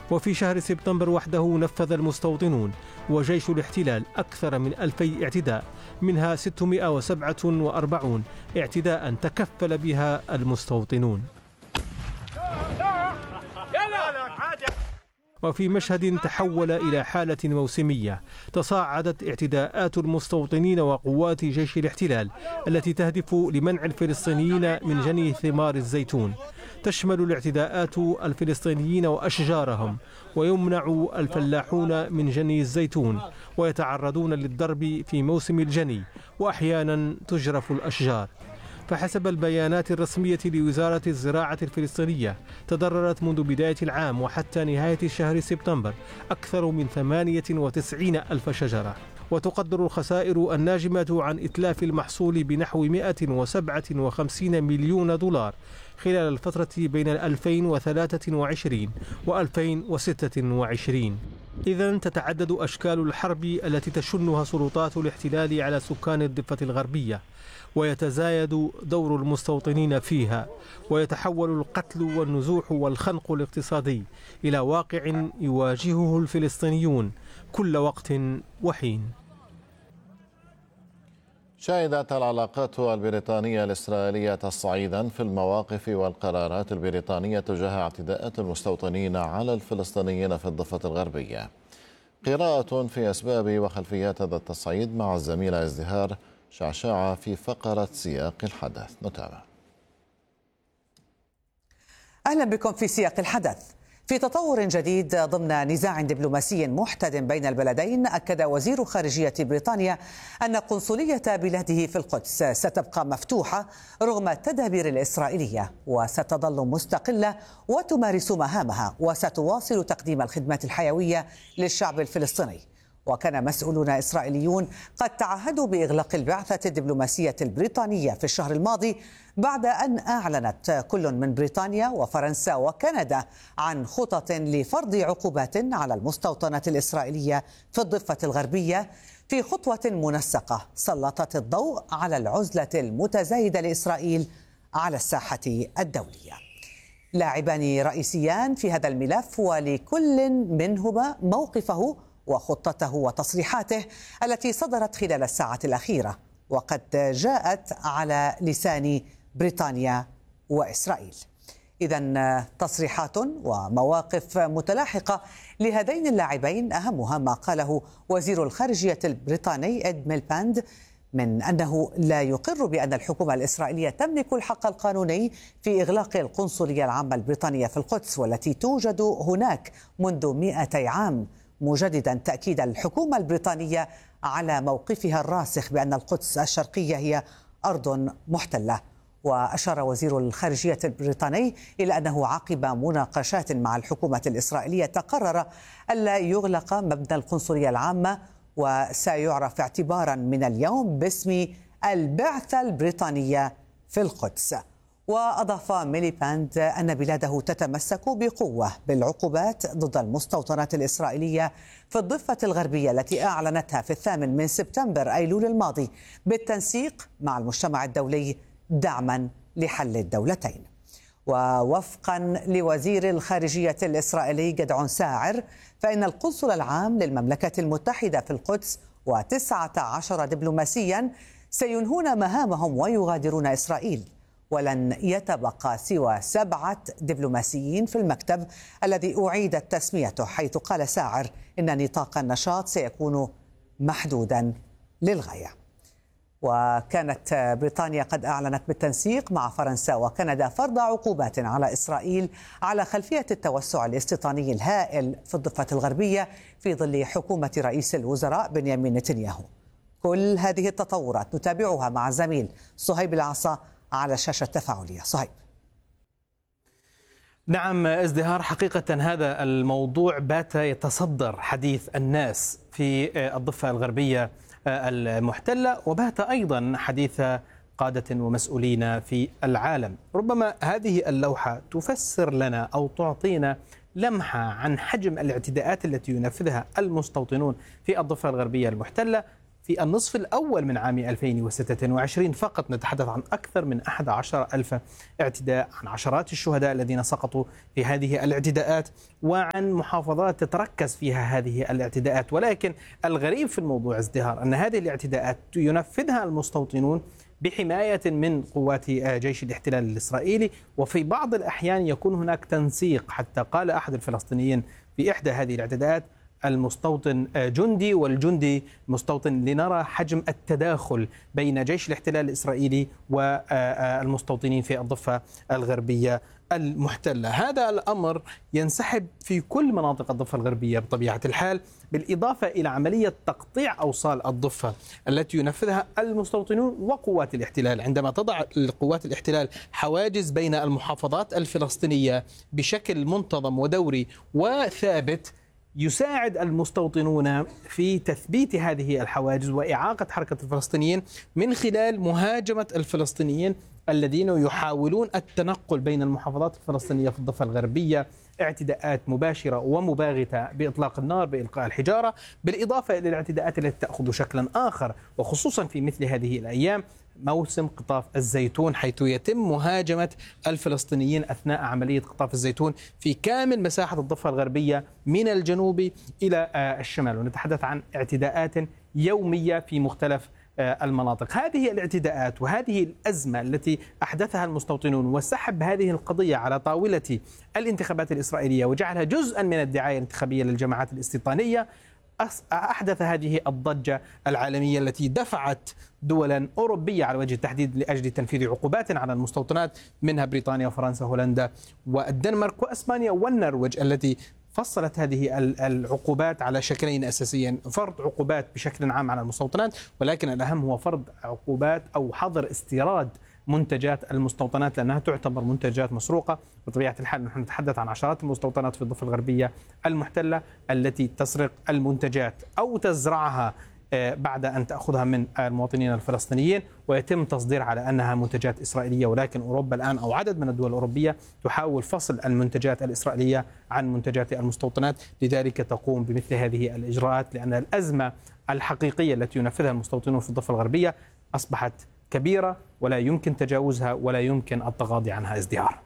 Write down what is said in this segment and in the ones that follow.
وفي شهر سبتمبر وحده نفذ المستوطنون وجيش الاحتلال أكثر من 2000 اعتداء، منها 647 اعتداء تكفل بها المستوطنون. وفي مشهد تحول إلى حالة موسمية، تصاعدت اعتداءات المستوطنين وقوات جيش الاحتلال التي تهدف لمنع الفلسطينيين من جني ثمار الزيتون. تشمل الاعتداءات الفلسطينيين وأشجارهم، ويمنع الفلاحون من جني الزيتون ويتعرضون للضرب في موسم الجني، وأحيانا تجرف الأشجار. فحسب البيانات الرسمية لوزارة الزراعة الفلسطينية، تضررت منذ بداية العام وحتى نهاية شهر سبتمبر أكثر من 98 ألف شجرة. وتقدر الخسائر الناجمة عن إتلاف المحصول بنحو 157 مليون دولار خلال الفترة بين 2023 و 2026. إذن تتعدد أشكال الحرب التي تشنها سلطات الاحتلال على سكان الضفة الغربية، ويتزايد دور المستوطنين فيها، ويتحول القتل والنزوح والخنق الاقتصادي إلى واقع يواجهه الفلسطينيون كل وقت وحين. شهدت العلاقات البريطانية الإسرائيلية تصعيدا في المواقف والقرارات البريطانية تجاه اعتداءات المستوطنين على الفلسطينيين في الضفة الغربية. قراءة في أسباب وخلفيات هذا التصعيد مع الزميلة ازدهار شعشاعة في فقرة سياق الحدث. نتابع. أهلا بكم في سياق الحدث. في تطور جديد ضمن نزاع دبلوماسي محتدم بين البلدين، أكد وزير خارجية بريطانيا أن قنصلية بلاده في القدس ستبقى مفتوحة رغم التدابير الإسرائيلية، وستظل مستقلة وتمارس مهامها، وستواصل تقديم الخدمات الحيوية للشعب الفلسطيني. وكان مسؤولون إسرائيليون قد تعهدوا بإغلاق البعثة الدبلوماسية البريطانية في الشهر الماضي بعد أن أعلنت كل من بريطانيا وفرنسا وكندا عن خطط لفرض عقوبات على المستوطنات الإسرائيلية في الضفة الغربية، في خطوة منسقة سلطت الضوء على العزلة المتزايدة لإسرائيل على الساحة الدولية. لاعبان رئيسيان في هذا الملف، ولكل منهما موقفه وخطته وتصريحاته التي صدرت خلال الساعة الأخيرة، وقد جاءت على لسان بريطانيا وإسرائيل. إذن تصريحات ومواقف متلاحقة لهذين اللاعبين، أهمها ما قاله وزير الخارجية البريطاني إد ميلباند من أنه لا يقر بأن الحكومة الإسرائيلية تملك الحق القانوني في إغلاق القنصلية العامة البريطانية في القدس، والتي توجد هناك منذ 200 عام، مجددا تأكيد الحكومة البريطانية على موقفها الراسخ بأن القدس الشرقية هي أرض محتلة. وأشار وزير الخارجية البريطاني إلى أنه عقب مناقشات مع الحكومة الإسرائيلية تقرر ألا يغلق مبنى القنصلية العامة، وسيعرف اعتبارا من اليوم باسم البعثة البريطانية في القدس. وأضاف ميليباند أن بلاده تتمسك بقوة بالعقوبات ضد المستوطنات الإسرائيلية في الضفة الغربية التي أعلنتها في 8 سبتمبر أيلول الماضي بالتنسيق مع المجتمع الدولي دعما لحل الدولتين. ووفقا لوزير الخارجية الإسرائيلي جدعون ساعر، فإن القنصل العام للمملكة المتحدة في القدس و19 دبلوماسيا سينهون مهامهم ويغادرون إسرائيل، ولن يتبقى سوى 7 دبلوماسيين في المكتب الذي أعيدت تسميته، حيث قال ساعر إن نطاق النشاط سيكون محدودا للغاية. وكانت بريطانيا قد أعلنت بالتنسيق مع فرنسا وكندا فرض عقوبات على إسرائيل على خلفية التوسع الاستيطاني الهائل في الضفة الغربية في ظل حكومة رئيس الوزراء بنيامين نتنياهو. كل هذه التطورات نتابعها مع زميل صهيب العصا على شاشة تفاعلية. صهيب. نعم ازدهار، حقيقة هذا الموضوع بات يتصدر حديث الناس في الضفة الغربية المحتلة، وبات أيضا حديث قادة ومسؤولين في العالم. ربما هذه اللوحة تفسر لنا أو تعطينا لمحة عن حجم الاعتداءات التي ينفذها المستوطنون في الضفة الغربية المحتلة في النصف الأول من عام 2026 فقط نتحدث عن أكثر من 11,000 اعتداء، عن عشرات الشهداء الذين سقطوا في هذه الاعتداءات، وعن محافظات تتركز فيها هذه الاعتداءات. ولكن الغريب في الموضوع ازدهار أن هذه الاعتداءات ينفذها المستوطنون بحماية من قوات جيش الاحتلال الإسرائيلي، وفي بعض الأحيان يكون هناك تنسيق. حتى قال أحد الفلسطينيين في إحدى هذه الاعتداءات: المستوطن جندي والجندي مستوطن، لنرى حجم التداخل بين جيش الاحتلال الإسرائيلي والمستوطنين في الضفة الغربية المحتلة. هذا الأمر ينسحب في كل مناطق الضفة الغربية بطبيعة الحال، بالإضافة إلى عملية تقطيع أوصال الضفة التي ينفذها المستوطنون وقوات الاحتلال. عندما تضع قوات الاحتلال حواجز بين المحافظات الفلسطينية بشكل منتظم ودوري وثابت، يساعد المستوطنون في تثبيت هذه الحواجز وإعاقة حركة الفلسطينيين من خلال مهاجمة الفلسطينيين الذين يحاولون التنقل بين المحافظات الفلسطينية في الضفة الغربية. اعتداءات مباشرة ومباغتة بإطلاق النار، بإلقاء الحجارة، بالإضافة إلى الاعتداءات التي تأخذ شكلا آخر، وخصوصا في مثل هذه الأيام موسم قطاف الزيتون، حيث يتم مهاجمة الفلسطينيين أثناء عملية قطاف الزيتون في كامل مساحة الضفة الغربية من الجنوب إلى الشمال. ونتحدث عن اعتداءات يومية في مختلف المناطق. هذه الاعتداءات وهذه الأزمة التي أحدثها المستوطنون وسحب هذه القضية على طاولة الانتخابات الإسرائيلية وجعلها جزءا من الدعاية الانتخابية للجماعات الاستيطانية، أحدث هذه الضجة العالمية التي دفعت دولا أوروبية على وجه التحديد لأجل تنفيذ عقوبات على المستوطنات، منها بريطانيا وفرنسا وهولندا والدنمارك وأسبانيا والنرويج، التي فصلت هذه العقوبات على شكلين أساسيين: فرض عقوبات بشكل عام على المستوطنات، ولكن الأهم هو فرض عقوبات أو حظر استيراد منتجات المستوطنات، لأنها تعتبر منتجات مسروقة. بطبيعة الحال نحن نتحدث عن عشرات المستوطنات في الضفة الغربية المحتلة التي تسرق المنتجات أو تزرعها بعد أن تأخذها من المواطنين الفلسطينيين ويتم تصدير على أنها منتجات إسرائيلية. ولكن أوروبا الآن أو عدد من الدول الأوروبية تحاول فصل المنتجات الإسرائيلية عن منتجات المستوطنات، لذلك تقوم بمثل هذه الإجراءات، لأن الأزمة الحقيقية التي ينفذها المستوطنون في الضفة الغربية أصبحت كبيرة ولا يمكن تجاوزها ولا يمكن التغاضي عنها ازدهار.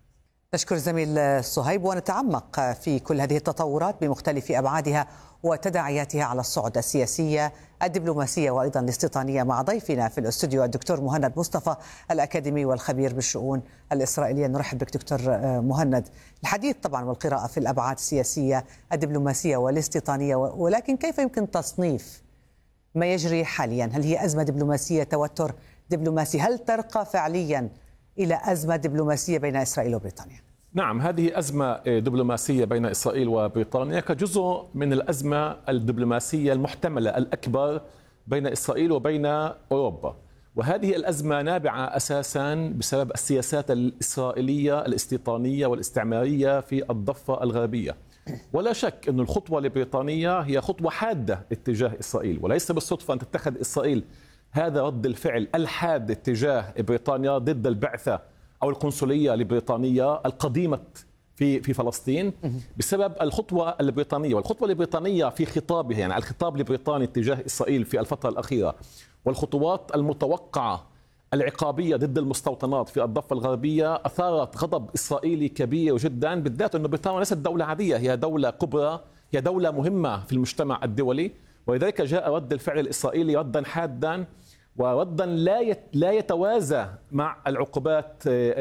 نشكر زميل صهيب، ونتعمق في كل هذه التطورات بمختلف أبعادها وتداعياتها على الصعد السياسية الدبلوماسية وأيضا الاستيطانية مع ضيفنا في الاستوديو الدكتور مهند مصطفى، الأكاديمي والخبير بالشؤون الإسرائيلية. نرحب بك دكتور مهند. الحديث طبعا والقراءة في الأبعاد السياسية الدبلوماسية والاستيطانية، ولكن كيف يمكن تصنيف ما يجري حاليا؟ هل هي أزمة دبلوماسية، توتر دبلوماسي؟ هل ترقى فعليا إلى أزمة دبلوماسية بين إسرائيل وبريطانيا؟ نعم، هذه أزمة دبلوماسية بين إسرائيل وبريطانيا كجزء من الأزمة الدبلوماسية المحتملة الأكبر بين إسرائيل وبين أوروبا. وهذه الأزمة نابعة أساسا بسبب السياسات الإسرائيلية الاستيطانية والاستعمارية في الضفة الغربية. ولا شك أن الخطوة لبريطانيا هي خطوة حادة اتجاه إسرائيل، وليس بالصدفة أن تتخذ إسرائيل هذا رد الفعل الحاد اتجاه بريطانيا ضد البعثة أو القنصلية البريطانية القديمة في فلسطين بسبب الخطوة البريطانية. والخطوة البريطانية في خطابها، يعني الخطاب البريطاني اتجاه إسرائيل في الفترة الأخيرة، والخطوات المتوقعة العقابية ضد المستوطنات في الضفة الغربية أثارت غضب إسرائيلي كبير جدا، بالذات أن بريطانيا ليست دولة عادية، هي دولة كبرى، هي دولة مهمة في المجتمع الدولي. ولذلك جاء رد الفعل الإسرائيلي ردا حادا وردا لا يتوازى مع العقوبات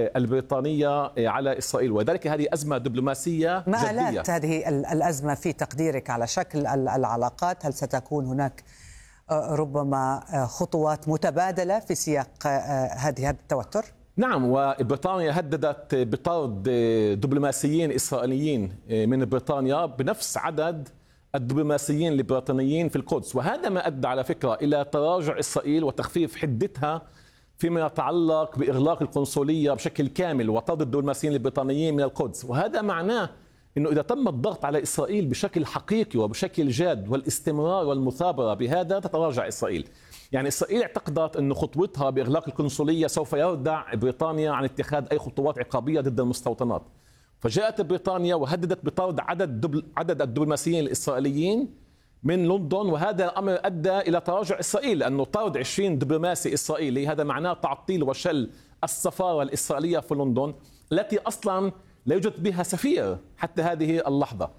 البريطانية على إسرائيل. وذلك هذه أزمة دبلوماسية جدية. ما آلات هذه الأزمة في تقديرك على شكل العلاقات؟ هل ستكون هناك ربما خطوات متبادلة في سياق هذا التوتر؟ نعم، وبريطانيا هددت بطرد دبلوماسيين إسرائيليين من بريطانيا بنفس عدد الدبلوماسيين البريطانيين في القدس. وهذا ما أدى على فكرة إلى تراجع إسرائيل وتخفيف حدتها فيما يتعلق بإغلاق القنصلية بشكل كامل وطرد الدبلوماسيين البريطانيين من القدس. وهذا معناه أنه إذا تم الضغط على إسرائيل بشكل حقيقي وبشكل جاد والاستمرار والمثابرة بهذا، تتراجع إسرائيل. يعني إسرائيل اعتقدت أن خطوتها بإغلاق القنصلية سوف يردع بريطانيا عن اتخاذ أي خطوات عقابية ضد المستوطنات، فجاءت بريطانيا وهددت بطرد عدد الدبلوماسيين الإسرائيليين من لندن، وهذا الأمر أدى إلى تراجع إسرائيل، لأنه طرد 20 دبلوماسي إسرائيلي هذا معناه تعطيل وشل السفارة الإسرائيلية في لندن التي أصلا لا يوجد بها سفير حتى هذه اللحظة.